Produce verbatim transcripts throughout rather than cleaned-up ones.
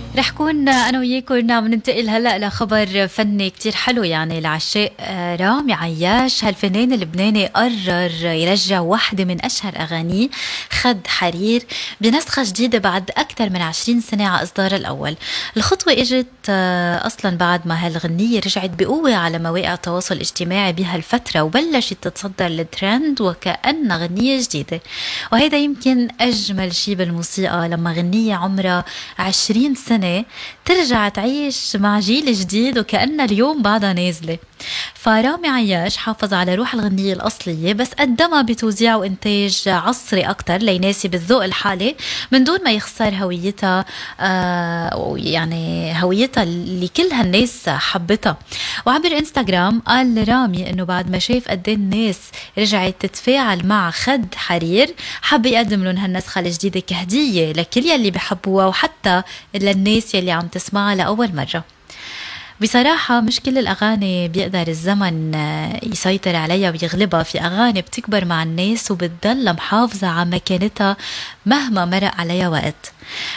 رح كون أنا وياكم عم ننتقل هلأ لخبر فني كتير حلو يعني لعشاق رامي عياش. هالفنان اللبناني قرر يرجع واحدة من أشهر أغانيه خد حرير بنسخة جديدة بعد أكثر من عشرين سنة على إصدار الأول. الخطوة إجت أصلا بعد ما هالغنية رجعت بقوة على مواقع التواصل الاجتماعي بهالفترة وبلشت تتصدر الترند وكأنها غنية جديدة، وهذا يمكن أجمل شيء بالموسيقى لما غنية عمرها عشرين سنة ترجع تعيش مع جيل جديد وكأنها اليوم بعدها نازلة. فرامي عياش حافظ على روح الغنية الأصلية بس قدمها بتوزيع وإنتاج عصري أكتر ليناسب الذوق الحالي من دون ما يخسر هويتها، آه يعني هويتها اللي كل هالناس حبتها. وعبر إنستغرام قال رامي إنه بعد ما شاف قد ايه الناس رجعت تتفاعل مع خد حرير حب يقدم لهم هالنسخة الجديدة كهدية لكل يلي بحبوها وحتى للناس يلي عم تسمعها لأول مرة. بصراحة مش كل الأغاني بيقدر الزمن يسيطر عليها ويغلبها، في أغاني بتكبر مع الناس وبتضل محافظة على مكانتها مهما مرق عليها وقت.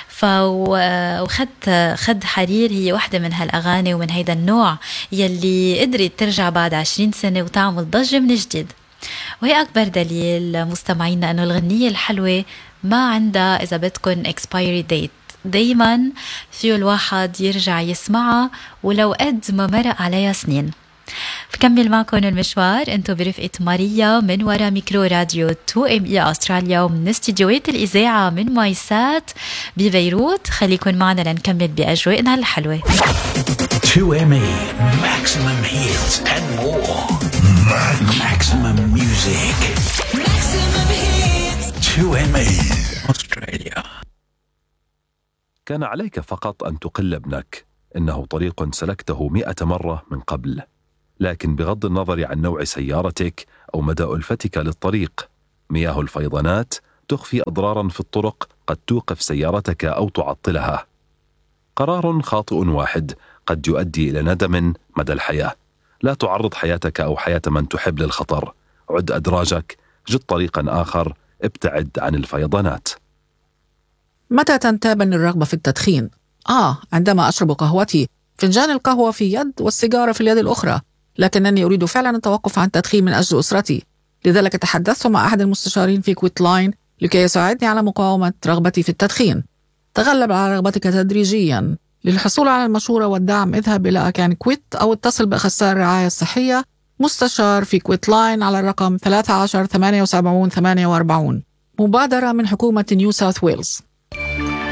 فخد خد حرير هي واحدة من هالأغاني ومن هيدا النوع يلي قدرت ترجع بعد عشرين سنة وتعمل ضجة من جديد. وهي أكبر دليل مستمعينا أنه الغنية الحلوة ما عندها إذا بدكن expiry date، دايما فيه الواحد يرجع يسمعها ولو قد ما مرق عليها سنين. بكمل معكم المشوار انتو برفقة ماريا من وراء ميكرو راديو تو ام اي استراليا ومن استديوهات الإذاعة من مايسات ببيروت. خليكن معنا لنكمل بأجواءنا الحلوة. تو ام اي maximum hits and more. Maximum music. Maximum hits. تو ام اي Australia. كان عليك فقط أن تقل ابنك، إنه طريق سلكته مئة مرة من قبل، لكن بغض النظر عن نوع سيارتك أو مدى ألفتك للطريق، مياه الفيضانات تخفي أضرارا في الطرق قد توقف سيارتك أو تعطلها. قرار خاطئ واحد قد يؤدي إلى ندم مدى الحياة. لا تعرض حياتك أو حياة من تحب للخطر. عد أدراجك، جد طريقا آخر، ابتعد عن الفيضانات. متى تنتابني الرغبة في التدخين؟ آه عندما أشرب قهوتي، فنجان القهوة في يد والسيجارة في اليد الأخرى، لكنني أريد فعلا التوقف عن التدخين من أجل أسرتي. لذلك تحدثت مع أحد المستشارين في كويت لاين لكي يساعدني على مقاومة رغبتي في التدخين. تغلب على رغبتك تدريجيا. للحصول على المشورة والدعم اذهب إلى أكان كويت أو اتصل بأخصائي الرعاية الصحية مستشار في كويت لاين على الرقم ثلاثة عشر ثمانية وسبعين ثمانية وأربعين. مبادرة من حكومة نيو ساوث ويلز.